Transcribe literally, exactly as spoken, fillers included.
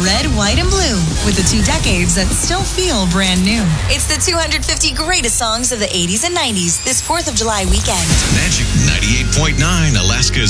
red, white, and blue with the two decades that still feel brand new. It's the two hundred fifty greatest songs of the eighties and nineties this fourth of July weekend. Magic ninety-eight point nine, Alaska's